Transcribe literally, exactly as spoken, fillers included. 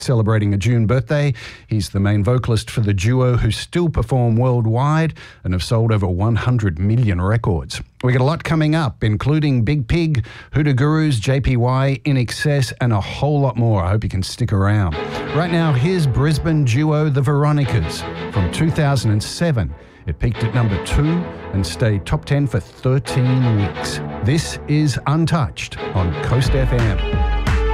Celebrating a June birthday, he's the main vocalist for the duo who still perform worldwide and have sold over one hundred million records. We got a lot coming up, including Big Pig, Hoodoo Gurus, J P Y, I N X S, and a whole lot more. I hope you can stick around. Right now, here's Brisbane duo The Veronicas from two thousand seven. It peaked at number two and stayed top ten for thirteen weeks. This is Untouched on Coast F M.